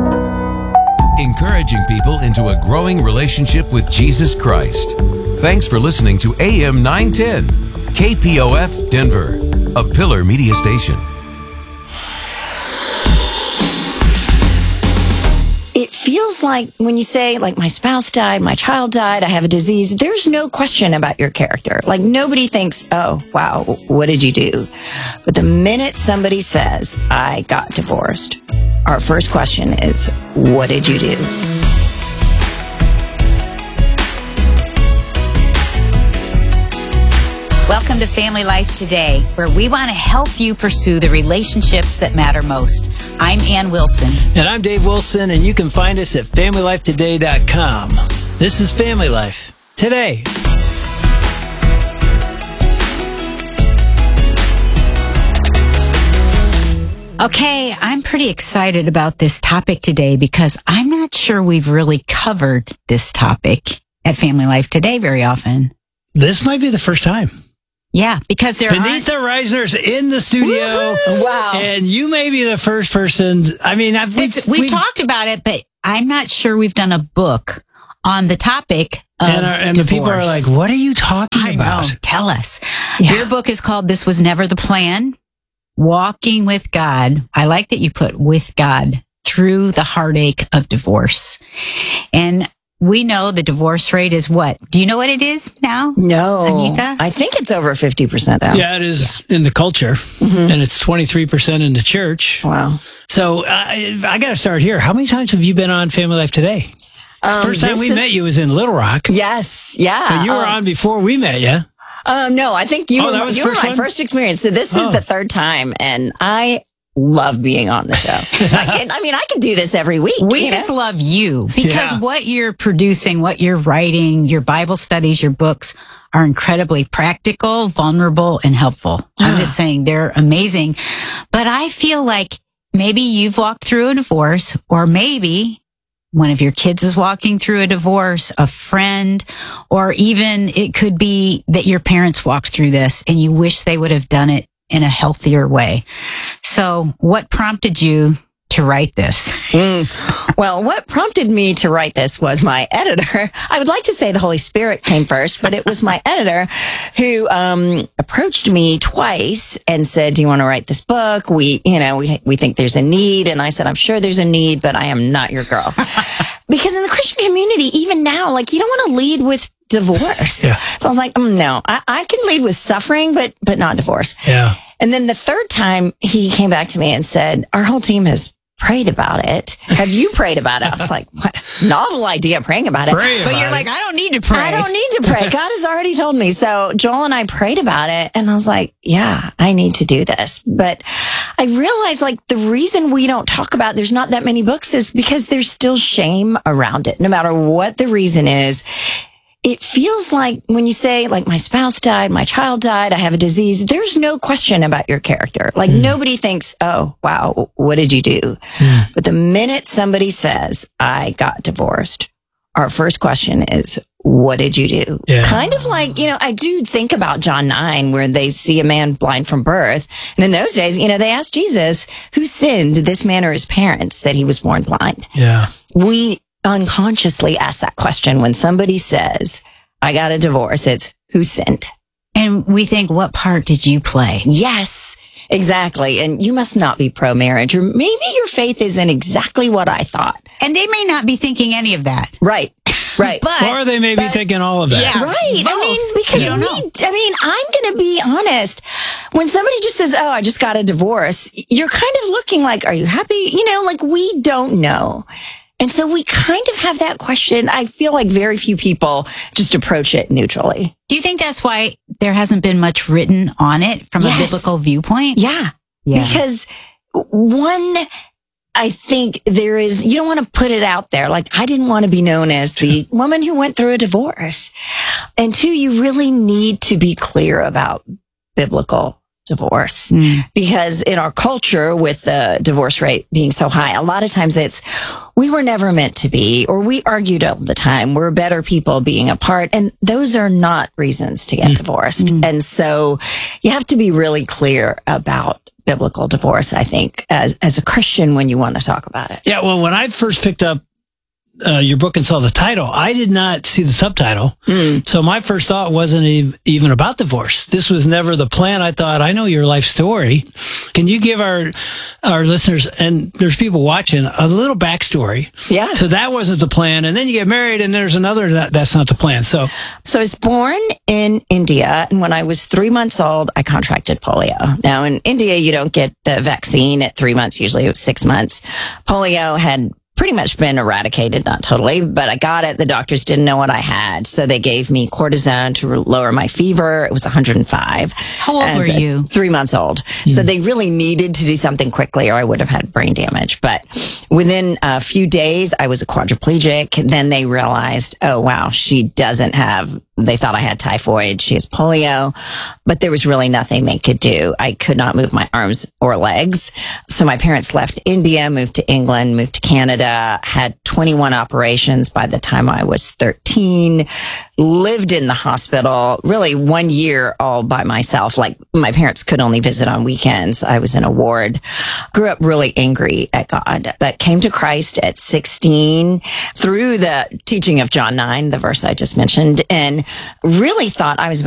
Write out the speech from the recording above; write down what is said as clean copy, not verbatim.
Encouraging people into a growing relationship with Jesus Christ. Thanks for listening to AM 910, KPOF Denver, a Pillar Media station. It feels like when you say, like, my spouse died, my child died, I have a disease, there's no question about your character. Like, nobody thinks, oh, wow, what did you do? But the minute somebody says, I got divorced, our first question is, what did you do? Welcome to Family Life Today, where we want to help you pursue the relationships that matter most. I'm Ann Wilson. And I'm Dave Wilson, and you can find us at FamilyLifeToday.com. This is Family Life Today. Okay, I'm pretty excited about this topic today because I'm not sure we've really covered this topic at Family Life Today very often. This might be the first time. Yeah, because there Benita Reisner's in the studio. Woo-hoo! Wow. And you may be the first person. I mean, we've talked about it, but I'm not sure we've done a book on the topic of and divorce. the people are like, what are you talking about? I know. Tell us. Yeah. Your book is called This Was Never the Plan, Walking with God. I like that you put with God through the heartache of divorce. And we know the divorce rate is what? Do you know what it is now? No. Anita? I think it's over 50% though. Yeah, it is in the culture, and it's 23% in the church. Wow. So I got to start here. How many times have you been on Family Life Today? First time we met you was in Little Rock. Yes. Yeah. But you were on before we met you. No, I think you were my one? first experience. So this is the third time, and I love being on the show. I can do this every week. We just love you because what you're producing, what you're writing, your Bible studies, your books are incredibly practical, vulnerable, and helpful. I'm just saying they're amazing. But I feel like maybe you've walked through a divorce, or maybe one of your kids is walking through a divorce, a friend, or even it could be that your parents walked through this and you wish they would have done it in a healthier way. So what prompted you to write this? Well, what prompted me to write this was my editor. I would like to say the Holy Spirit came first, but it was my editor who approached me twice and said, do you want to write this book? We think there's a need. And I said, I'm sure there's a need, but I am not your girl. Because in the Christian community, even now, like, you don't want to lead with divorce. Yeah. So I was like, no, I can lead with suffering, but not divorce. Yeah. And then the third time he came back to me and said, our whole team has prayed about it. Have you prayed about it? I was like, what novel idea, praying about it. But you're like, I don't need to pray. I don't need to pray. God has already told me. So Joel and I prayed about it, and I was like, yeah, I need to do this. But I realized, like, the reason we don't talk about there's not that many books is because there's still shame around it. No matter what the reason is, it feels like when you say, like, my spouse died, my child died, I have a disease, there's no question about your character. Like, nobody thinks, oh, wow, what did you do? But the minute somebody says, I got divorced, our first question is, what did you do? Yeah. Kind of like, I do think about John 9, where they see a man blind from birth. And in those days, they asked Jesus, who sinned, this man or his parents, that he was born blind? Yeah. We unconsciously ask that question when somebody says, I got a divorce. It's who sinned? And we think, what part did you play? Yes, exactly. And you must not be pro-marriage, or maybe your faith isn't exactly what I thought. And they may not be thinking any of that. Right. But, or they may be thinking all of that. Yeah. Right. Both. Because You don't know. I'm going to be honest. When somebody just says, oh, I just got a divorce, you're kind of looking like, are you happy? Like, we don't know. And so we kind of have that question. I feel like very few people just approach it neutrally. Do you think that's why there hasn't been much written on it from a biblical viewpoint? Yeah. Because one, I think you don't want to put it out there. Like, I didn't want to be known as the woman who went through a divorce. And two, you really need to be clear about biblical divorce, because in our culture, with the divorce rate being so high, a lot of times it's, we were never meant to be, or we argued all the time, we're better people being apart. And those are not reasons to get divorced. And so you have to be really clear about biblical divorce, I think, as a Christian when you want to talk about it. Yeah, well, when I first picked up your book and saw the title, I did not see the subtitle. So my first thought wasn't even about divorce. This was never the plan. I thought, I know your life story. Can you give our listeners, and there's people watching, a little backstory? Yeah. So that wasn't the plan. And then you get married and there's another, that's not the plan. So I was born in India, and when I was 3 months old, I contracted polio. Now in India, you don't get the vaccine at 3 months. Usually it was 6 months. Polio had pretty much been eradicated, not totally, but I got it. The doctors didn't know what I had, so they gave me cortisone to lower my fever. It was 105. How old were you? 3 months old. So they really needed to do something quickly, or I would have had brain damage. But within a few days, I was a quadriplegic. Then they realized, oh, wow, she doesn't have, they thought I had typhoid. She has polio, but there was really nothing they could do. I could not move my arms or legs. So my parents left India, moved to England, moved to Canada, had 21 operations by the time I was 13, lived in the hospital really 1 year all by myself. Like my parents could only visit on weekends. I was in a ward. Grew up really angry at God, but came to Christ at 16 through the teaching of John 9, the verse I just mentioned, and really thought I was